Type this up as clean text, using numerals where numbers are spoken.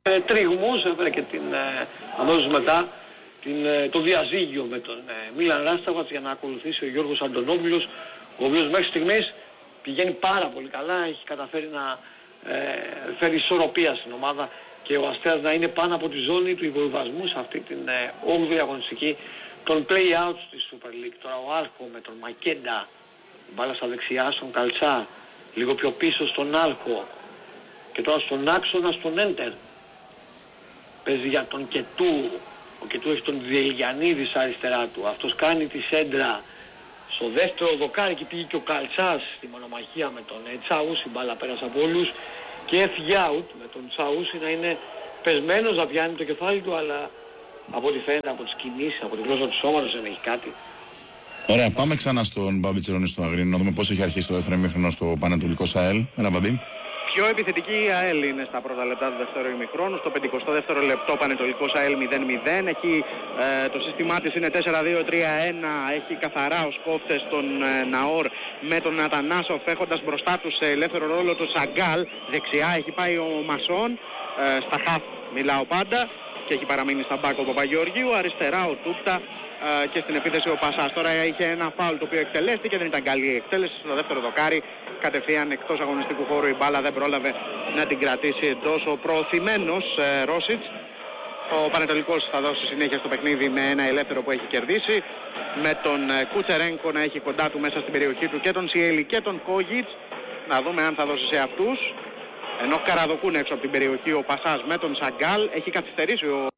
τρίγμους, έφερε και αμέσως μετά το διαζύγιο με τον Μίλαν Ράσταβατς για να ακολουθήσει ο Γιώργος Αντωνόπουλος, ο οποίος μέχρι στιγμής πηγαίνει πάρα πολύ καλά, έχει καταφέρει να φέρει ισορροπία στην ομάδα και ο Αστέρας να είναι πάνω από τη ζώνη του υποβιβασμού σε αυτή την 8η αγωνιστική των play-outs της Super League. Τώρα ο Άρχο με τον Μακέντα, μπάλα στα δεξιά στον Καλτσά, λίγο πιο πίσω στον Άρχο και τώρα στον άξονα στον Έντερ. Παίζει για τον Κετού, ο Κετού έχει τον Διελιανίδη στα αριστερά του, αυτός κάνει τη σέντρα στο δεύτερο δοκάρι και πήγε και ο Καλτσάς στη μονομαχία με τον Τσαούσι, μπάλα πέρασε από όλους και έφυγε out με τον Τσαούσι να είναι πεσμένος, να πιάνει το κεφάλι του, αλλά από ό,τι φαίνεται από τις κινήσεις, από τη γλώσσα του σώματος δεν έχει κάτι. Ωραία, πάμε ξανά στον Μπάμπη Τσιρόνη στο Αγρίνο, να δούμε πώς έχει αρχίσει το δεύτερο ημίχρονο στο Πανετολικό ΣΑΕΛ. Έλα Μπάμπη. Πιο επιθετική η ΑΕΛ είναι στα πρώτα λεπτά του δεύτερου ημιχρόνου. Στο 52ο λεπτό Πανετολικός ΑΕΛ 0-0. Έχει, το σύστημά της είναι 4-2-3-1. Έχει καθαρά ως κόφτες τον Ναόρ με τον Ατανάσοφ, έχοντας μπροστά του σε ελεύθερο ρόλο τον Σαγκάλ. Δεξιά έχει πάει ο Μασόν, στα χαφ μιλάω πάντα, και έχει παραμείνει στα μπάκ ο Παπαγεωργίου. Αριστερά ο Τούπτα και στην επίθεση ο Πασάς. Τώρα είχε ένα φάουλ το οποίο εκτελέστηκε, δεν ήταν καλή η εκτέλεση. Στο δεύτερο δοκάρι κατευθείαν εκτός αγωνιστικού χώρου η μπάλα δεν πρόλαβε να την κρατήσει εντός. Ο προωθημένος Ρόσιτς. Ο Πανετολικός θα δώσει συνέχεια στο παιχνίδι με ένα ελεύθερο που έχει κερδίσει, με τον Κουτσερένκο να έχει κοντά του μέσα στην περιοχή του και τον Σιέλη και τον Κόγιτς. Να δούμε αν θα δώσει σε αυτούς. Ενώ καραδοκούν έξω από την περιοχή ο Πασάς με τον Σαγκάλ. Έχει καθυστερήσει ο